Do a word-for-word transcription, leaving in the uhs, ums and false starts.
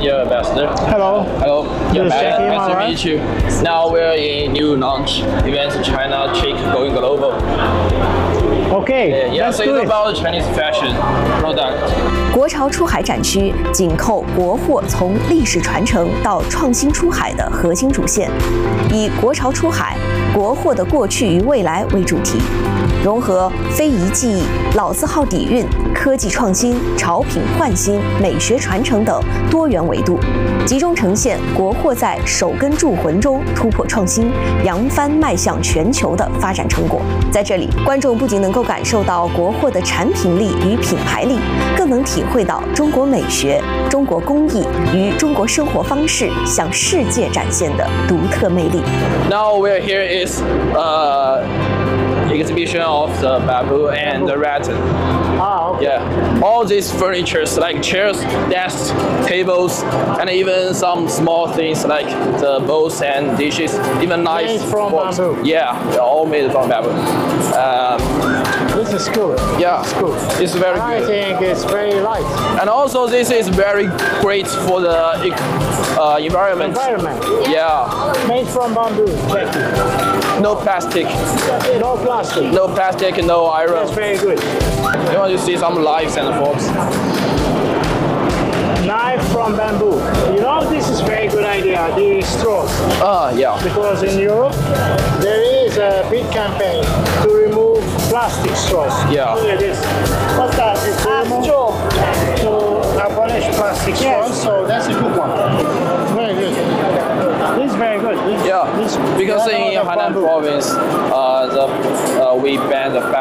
your ambassador. Hello. Hello. This is Jackie, nice to right? meet you. Now we're in new launch events in China, Chic going global. Okay, Yeah, let's so do it's it. about Chinese fashion product. 国潮出海展区紧扣国货从历史传承到创新出海的核心主线，以国潮出海、国货的过去与未来为主题，融合非遗技艺、老字号底蕴、科技创新、潮品焕新、美学传承等多元维度，集中呈现国货在手根铸魂中突破创新、扬帆迈向全球的发展成果。在这里，观众不仅能够感受到国货的产品力与品牌力，更能体会到中国美学、中国工艺与中国生活方式向世界展现的独特魅力。 Now we're here is uh, exhibition of the bamboo and the rattan. Ah, okay. Yeah, all these furnitures like chairs, desks, tables, and even some small things like the bowls and dishes, even knives. Made from forks. bamboo. Yeah, they're all made from bamboo. Um, This is good. yeah, It's good. it's very I good. think it's very light. And also this is very great for the uh, environment. Environment. Yeah, Made from bamboo, Jackie. no plastic, No plastic. no plastic, no iron. That's very good. You want to see some knives and forks? Knife from bamboo. You know, this is very good idea, the straws. Ah, yeah. Because in Europe, there is a big campaign to remove plastic straws. Yeah. Look at this. What's that? It's to remove, to abolish plastic straws, so that's a good one. Very good. This is very good. This, Yeah, this because in one of Hainan bamboo. province, uh, the uh, we ban the